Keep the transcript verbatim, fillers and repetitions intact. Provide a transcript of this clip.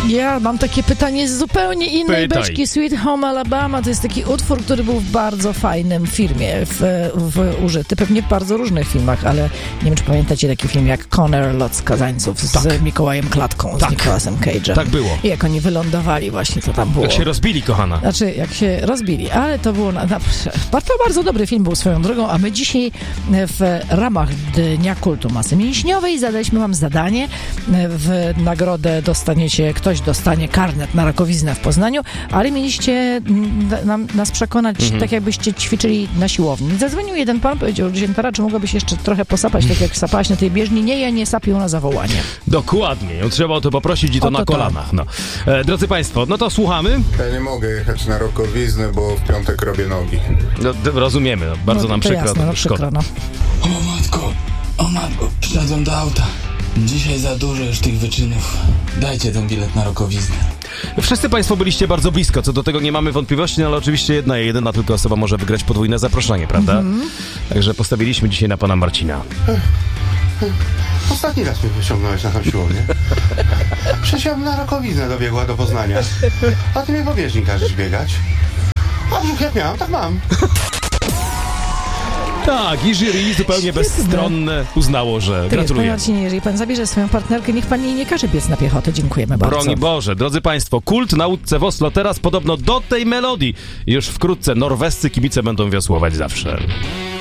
Ja mam takie pytanie z zupełnie innej Pytaj. beczki. Sweet Home Alabama to jest taki utwór, który był w bardzo fajnym filmie w, w, użyty. Pewnie w bardzo różnych filmach, ale nie wiem, czy pamiętacie taki film jak Conner, Lot skazańców z Tak. Mikołajem Klatką, Tak. z Nicolasem Cage'em. Tak było. I jak oni wylądowali właśnie, co tam było. Jak się rozbili, kochana. Znaczy, jak się rozbili, ale to było na, na, bardzo, bardzo dobry film był swoją drogą, a my dzisiaj w ramach Dnia Kultu Masy Mięśniowej zadaliśmy wam zadanie. W nagrodę dostaniecie, ktoś dostanie karnet na rakowiznę w Poznaniu, ale mieliście nam, nas przekonać, mhm. tak jakbyście ćwiczyli na siłowni. Zadzwonił jeden pan, powiedział, Ziętara, czy mogłabyś jeszcze trochę posapać, tak jak sapałaś na tej bieżni? Nie, ja nie sapię na zawołanie. Dokładnie. Ją trzeba o to poprosić i to, O to na kolanach. No. E, drodzy państwo, no to słuchamy. Ja nie mogę jechać na rokowiznę, bo w piątek robię nogi. No, d- rozumiemy. No, bardzo no, nam to przykro. jasne, no, szkoda. przykro, no. O matko, o matko, wsiadłem do auta. Dzisiaj za dużo już tych wyczynów. Dajcie ten bilet na rokowiznę. Wszyscy państwo byliście bardzo blisko, co do tego nie mamy wątpliwości, no ale oczywiście jedna, jedyna tylko osoba może wygrać podwójne zaproszenie, prawda? Mm-hmm. Także postawiliśmy dzisiaj na pana Marcina. Ostatni raz mnie wyciągnąłeś na tą siłownię. Przecież ja bym na rokowiznę dobiegła do Poznania. A ty mnie po bieżni każesz biegać. A brzuch jak miałem, tak mam. Tak, i jury zupełnie Świetne. bezstronne uznało, że Tak gratuluję. jest, panie Marcinie, jeżeli pan zabierze swoją partnerkę, niech pan jej nie każe biec na piechotę. Dziękujemy bardzo. Broni Boże. Drodzy państwo, kult na łódce w Oslo teraz podobno do tej melodii. Już wkrótce norwescy kibice będą wiosłować zawsze.